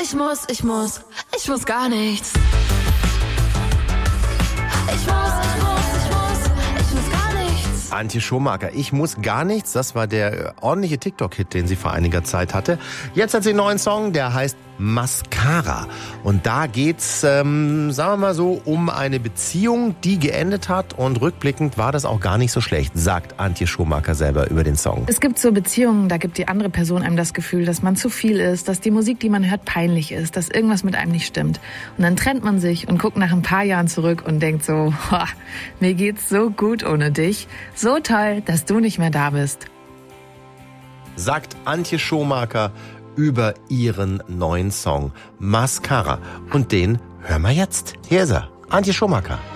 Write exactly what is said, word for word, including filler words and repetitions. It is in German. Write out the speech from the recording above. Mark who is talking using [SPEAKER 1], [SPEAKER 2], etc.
[SPEAKER 1] Ich muss, ich muss, ich muss gar nichts. Ich muss, ich muss, ich muss, ich muss gar nichts.
[SPEAKER 2] Antje Schumacher, ich muss gar nichts. Das war der ordentliche TikTok-Hit, den sie vor einiger Zeit hatte. Jetzt hat sie einen neuen Song, der heißt Mascara. Und da geht's, ähm, sagen wir mal so, um eine Beziehung, die geendet hat. Und rückblickend war das auch gar nicht so schlecht, sagt Antje Schumacher selber über den Song.
[SPEAKER 3] Es gibt so Beziehungen, da gibt die andere Person einem das Gefühl, dass man zu viel ist, dass die Musik, die man hört, peinlich ist, dass irgendwas mit einem nicht stimmt. Und dann trennt man sich und guckt nach ein paar Jahren zurück und denkt so, mir geht's so gut ohne dich. So toll, dass du nicht mehr da bist.
[SPEAKER 2] Sagt Antje Schumacher über ihren neuen Song Mascara. Und den hören wir jetzt. Hier ist er, Antje Schumacher.